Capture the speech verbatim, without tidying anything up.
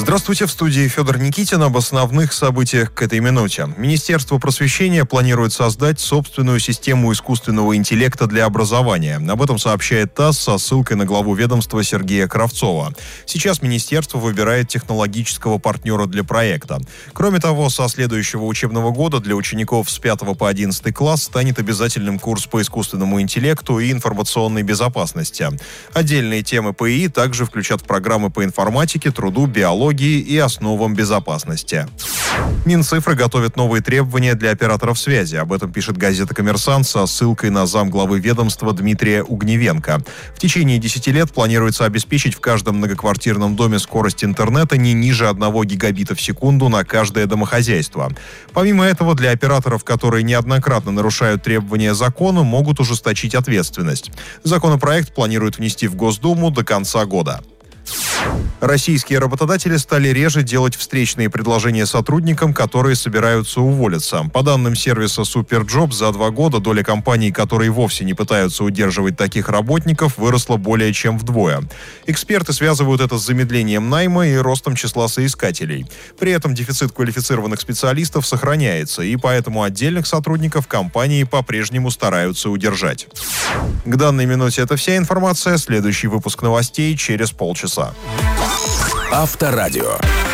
Здравствуйте, в студии Федор Никитин. Об основных событиях к этой минуте. Министерство просвещения планирует создать собственную систему искусственного интеллекта для образования. Об этом сообщает ТАСС со ссылкой на главу ведомства Сергея Кравцова. Сейчас министерство выбирает технологического партнера для проекта. Кроме того, со следующего учебного года для учеников с пятого по одиннадцатый класс станет обязательным курс по искусственному интеллекту и информационной безопасности. Отдельные темы ПИ также включат в программы по информатике, труду, биологии и основам безопасности. Минцифры готовит новые требования для операторов связи. Об этом пишет газета «Коммерсант» со ссылкой на замглавы ведомства Дмитрия Угневенко. В течение десяти лет планируется обеспечить в каждом многоквартирном доме скорость интернета не ниже одного гигабита в секунду на каждое домохозяйство. Помимо этого, для операторов, которые неоднократно нарушают требования закона, могут ужесточить ответственность. Законопроект планируют внести в Госдуму до конца года. Российские работодатели стали реже делать встречные предложения сотрудникам, которые собираются уволиться. По данным сервиса Superjob, за два года доля компаний, которые вовсе не пытаются удерживать таких работников, выросла более чем вдвое. Эксперты связывают это с замедлением найма и ростом числа соискателей. При этом дефицит квалифицированных специалистов сохраняется, и поэтому отдельных сотрудников компании по-прежнему стараются удержать. К данной минуте это вся информация. Следующий выпуск новостей через полчаса. Авторадио.